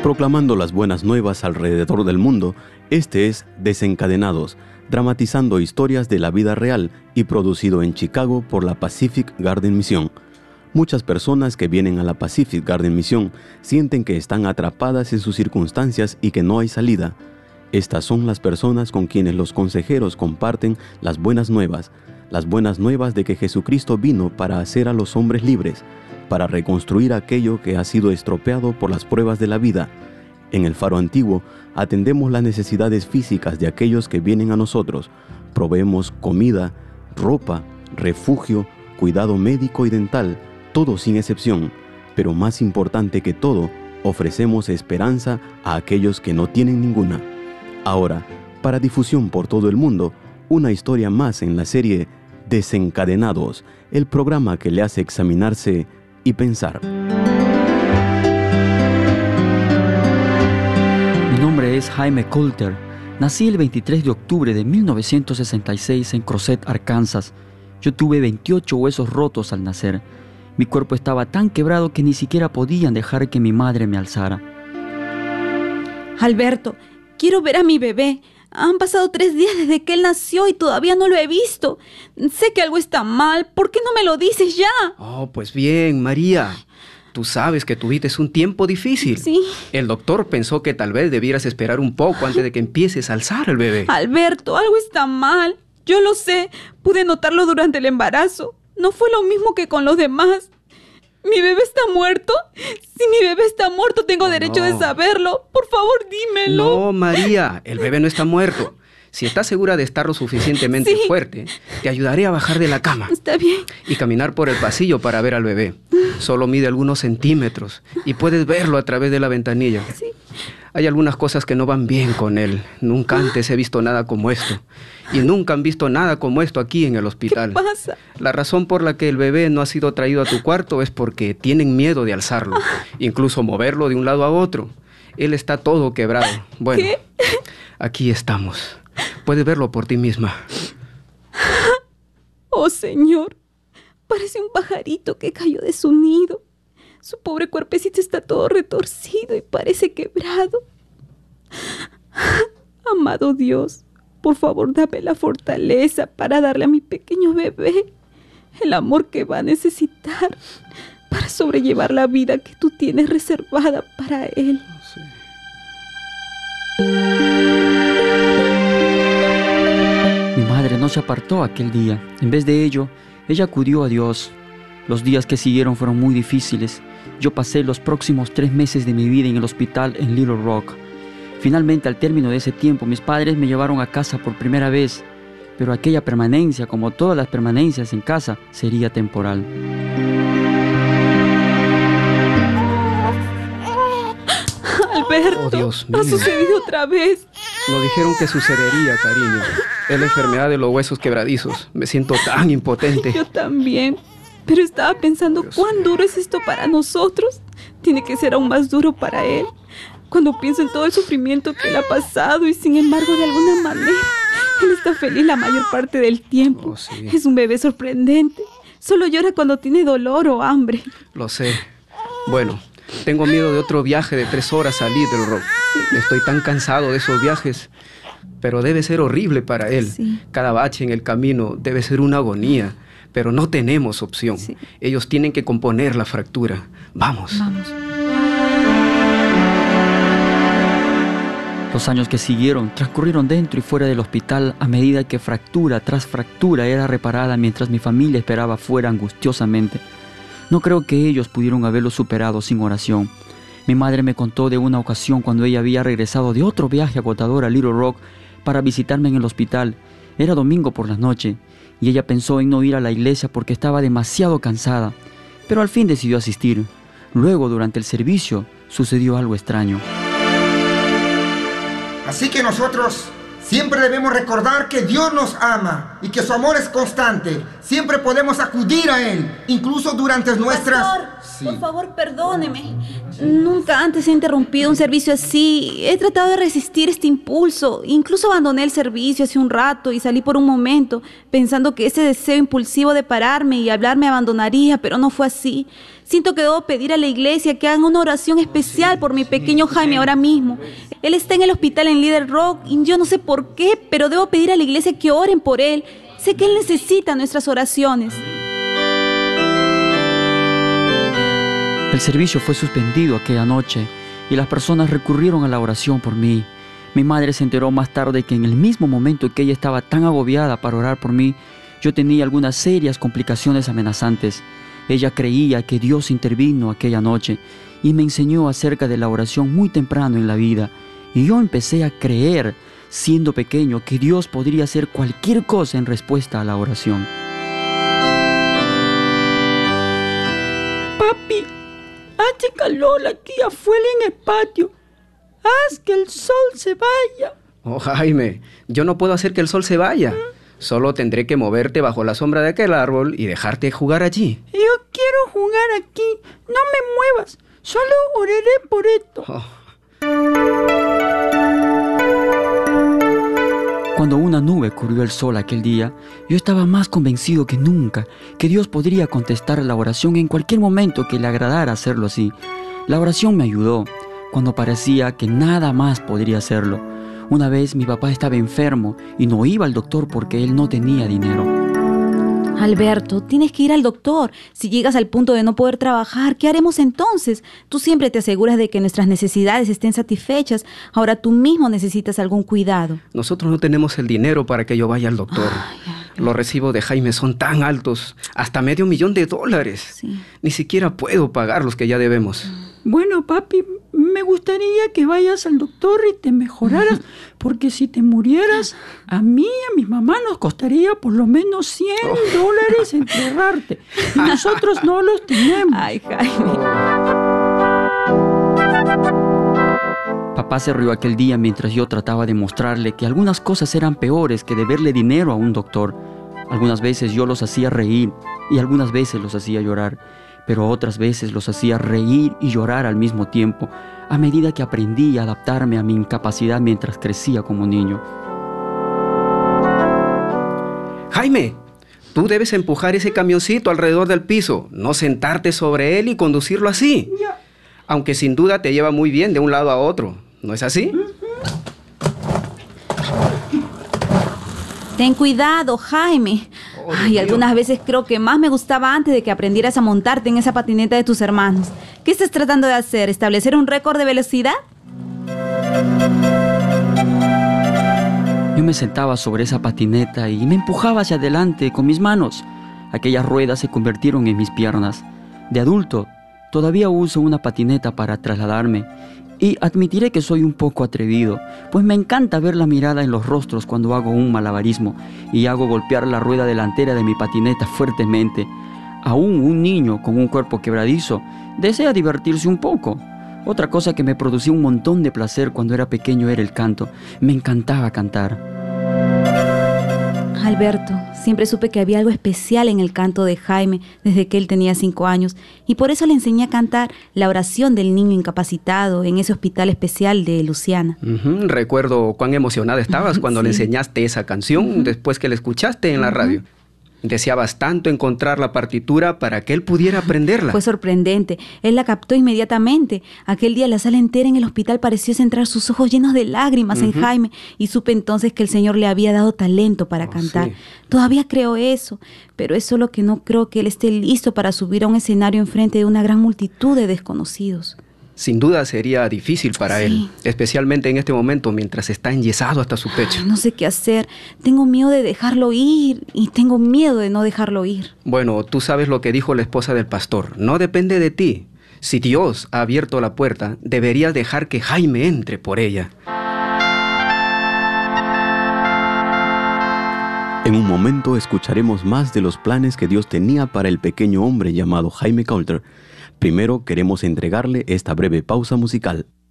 Proclamando las buenas nuevas alrededor del mundo, este es Desencadenados, dramatizando historias de la vida real y producido en Chicago por la Pacific Garden Mission. Muchas personas que vienen a la Pacific Garden Mission sienten que están atrapadas en sus circunstancias y que no hay salida. Estas son las personas con quienes los consejeros comparten las buenas nuevas de que Jesucristo vino para hacer a los hombres libres, para reconstruir aquello que ha sido estropeado por las pruebas de la vida. En el Faro Antiguo atendemos las necesidades físicas de aquellos que vienen a nosotros. Proveemos comida, ropa, refugio, cuidado médico y dental, todo sin excepción. Pero más importante que todo, ofrecemos esperanza a aquellos que no tienen ninguna. Ahora, para difusión por todo el mundo, una historia más en la serie Desencadenados, el programa que le hace examinarse y pensar. Mi nombre es Jaime Coulter. Nací el 23 de octubre de 1966 en Crozet, Arkansas. Yo tuve 28 huesos rotos al nacer. Mi cuerpo estaba tan quebrado que ni siquiera podían dejar que mi madre me alzara. Alberto, quiero ver a mi bebé. Han pasado 3 días desde que él nació y todavía no lo he visto. Sé que algo está mal. ¿Por qué no me lo dices ya? Oh, pues bien, María. Tú sabes que tuviste un tiempo difícil. Sí. El doctor pensó que tal vez debieras esperar un poco antes de que empieces a alzar al bebé. Alberto, algo está mal. Yo lo sé. Pude notarlo durante el embarazo. No fue lo mismo que con los demás. ¿Mi bebé está muerto? Si mi bebé está muerto, tengo derecho de saberlo. Por favor, dímelo. No, María, el bebé no está muerto. Si estás segura de estar lo suficientemente fuerte, te ayudaré a bajar de la cama. Está bien. Y caminar por el pasillo para ver al bebé. Solo mide algunos centímetros y puedes verlo a través de la ventanilla. Sí. Hay algunas cosas que no van bien con él. Nunca antes he visto nada como esto. Y nunca han visto nada como esto aquí en el hospital. ¿Qué pasa? La razón por la que el bebé no ha sido traído a tu cuarto es porque tienen miedo de alzarlo. Incluso moverlo de un lado a otro. Él está todo quebrado. Bueno, ¿qué? Aquí estamos. Puedes verlo por ti misma. Oh, Señor. Parece un pajarito que cayó de su nido. Su pobre cuerpecito está todo retorcido y parece quebrado. Amado Dios, por favor, dame la fortaleza para darle a mi pequeño bebé el amor que va a necesitar para sobrellevar la vida que tú tienes reservada para él. Sí. Mi madre no se apartó aquel día. En vez de ello, ella acudió a Dios. Los días que siguieron fueron muy difíciles. Yo pasé los próximos 3 meses de mi vida en el hospital en Little Rock. Finalmente, al término de ese tiempo, mis padres me llevaron a casa por primera vez. Pero aquella permanencia, como todas las permanencias en casa, sería temporal. Alberto, Oh, Dios mío. ha sucedido otra vez. Lo dijeron que sucedería, cariño. Es la enfermedad de los huesos quebradizos. Me siento tan impotente. Yo también. Pero estaba pensando cuán duro es esto para nosotros. Tiene que ser aún más duro para él. Cuando pienso en todo el sufrimiento que él ha pasado y sin embargo de alguna manera él está feliz la mayor parte del tiempo. Oh, sí. Es un bebé sorprendente. Solo llora cuando tiene dolor o hambre. Lo sé. Bueno, tengo miedo de otro viaje de 3 horas a Little Rock. Estoy tan cansado de esos viajes. Pero debe ser horrible para él. Sí. Cada bache en el camino debe ser una agonía. Pero no tenemos opción. Sí. Ellos tienen que componer la fractura. Vamos. Vamos. Los años que siguieron transcurrieron dentro y fuera del hospital a medida que fractura tras fractura era reparada mientras mi familia esperaba fuera angustiosamente. No creo que ellos pudieron haberlo superado sin oración. Mi madre me contó de una ocasión cuando ella había regresado de otro viaje agotador a Little Rock para visitarme en el hospital. Era domingo por la noche y ella pensó en no ir a la iglesia porque estaba demasiado cansada, pero al fin decidió asistir. Luego, durante el servicio, sucedió algo extraño. Así que nosotros siempre debemos recordar que Dios nos ama y que su amor es constante. Siempre podemos acudir a Él, incluso durante nuestras... Pastor, por favor, perdóneme. Nunca antes he interrumpido un servicio así. He tratado de resistir este impulso. Incluso abandoné el servicio hace un rato y salí por un momento, pensando que ese deseo impulsivo de pararme y hablar me abandonaría, pero no fue así. Siento que debo pedir a la iglesia que hagan una oración especial por mi pequeño Jaime ahora mismo. Él está en el hospital en Little Rock y yo no sé por qué, pero debo pedir a la iglesia que oren por él. Sé que él necesita nuestras oraciones. El servicio fue suspendido aquella noche y las personas recurrieron a la oración por mí. Mi madre se enteró más tarde que en el mismo momento que ella estaba tan agobiada para orar por mí, yo tenía algunas serias complicaciones amenazantes. Ella creía que Dios intervino aquella noche y me enseñó acerca de la oración muy temprano en la vida. Y yo empecé a creer, siendo pequeño, que Dios podría hacer cualquier cosa en respuesta a la oración. Papi, hace calor aquí afuera en el patio. Haz que el sol se vaya. Oh, Jaime, yo no puedo hacer que el sol se vaya. Solo tendré que moverte bajo la sombra de aquel árbol y dejarte jugar allí. Yo quiero jugar aquí. No me muevas. Solo oraré por esto. Oh. Cuando una nube cubrió el sol aquel día, yo estaba más convencido que nunca que Dios podría contestar la oración en cualquier momento que le agradara hacerlo así. La oración me ayudó cuando parecía que nada más podría hacerlo. Una vez mi papá estaba enfermo y no iba al doctor porque él no tenía dinero. Alberto, tienes que ir al doctor. Si llegas al punto de no poder trabajar, ¿qué haremos entonces? Tú siempre te aseguras de que nuestras necesidades estén satisfechas. Ahora tú mismo necesitas algún cuidado. Nosotros no tenemos el dinero para que yo vaya al doctor. Los recibos de Jaime son tan altos, hasta $500,000. Sí. Ni siquiera puedo pagar los que ya debemos. Bueno, papi, me gustaría que vayas al doctor y te mejoraras, porque si te murieras, a mí y a mi mamá nos costaría por lo menos $100 enterrarte. Y nosotros no los tenemos. Ay, Jaime. Papá se rió aquel día mientras yo trataba de mostrarle que algunas cosas eran peores que deberle dinero a un doctor. Algunas veces yo los hacía reír y algunas veces los hacía llorar, pero otras veces los hacía reír y llorar al mismo tiempo, a medida que aprendí a adaptarme a mi incapacidad mientras crecía como niño. Jaime, tú debes empujar ese camioncito alrededor del piso, no sentarte sobre él y conducirlo así. Aunque sin duda te lleva muy bien de un lado a otro, ¿no es así? Ten cuidado, Jaime. Ay, algunas veces creo que más me gustaba antes de que aprendieras a montarte en esa patineta de tus hermanos. ¿Qué estás tratando de hacer? ¿Establecer un récord de velocidad? Yo me sentaba sobre esa patineta y me empujaba hacia adelante con mis manos. Aquellas ruedas se convirtieron en mis piernas. De adulto, todavía uso una patineta para trasladarme. Y admitiré que soy un poco atrevido, pues me encanta ver la mirada en los rostros cuando hago un malabarismo y hago golpear la rueda delantera de mi patineta fuertemente. Aún un niño con un cuerpo quebradizo desea divertirse un poco. Otra cosa que me producía un montón de placer cuando era pequeño era el canto. Me encantaba cantar. Alberto, siempre supe que había algo especial en el canto de Jaime desde que él tenía 5 años y por eso le enseñé a cantar la oración del niño incapacitado en ese hospital especial de Luciana. Recuerdo cuán emocionada estabas cuando le enseñaste esa canción después que la escuchaste en la radio. Deseabas tanto encontrar la partitura para que él pudiera aprenderla. Fue sorprendente. Él la captó inmediatamente. Aquel día la sala entera en el hospital pareció centrar sus ojos llenos de lágrimas en Jaime y supe entonces que el Señor le había dado talento para cantar. Sí. Todavía creo eso, pero es solo que no creo que él esté listo para subir a un escenario enfrente de una gran multitud de desconocidos. Sin duda sería difícil para él, especialmente en este momento mientras está enyesado hasta su pecho. Ay, no sé qué hacer. Tengo miedo de dejarlo ir y tengo miedo de no dejarlo ir. Bueno, tú sabes lo que dijo la esposa del pastor. No depende de ti. Si Dios ha abierto la puerta, deberías dejar que Jaime entre por ella. En un momento escucharemos más de los planes que Dios tenía para el pequeño hombre llamado Jaime Coulter. Primero queremos entregarle esta breve pausa musical.